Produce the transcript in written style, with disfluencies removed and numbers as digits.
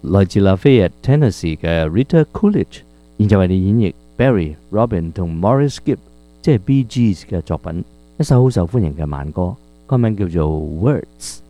來自 Lafayette、Tennessee 嘅 Rita Coolidge，現在為你演繹 Barry、Robin 同 Maurice Gibb， 即係 Bee Gees 嘅作品，一首好受歡迎嘅慢歌，歌名叫做《Words》。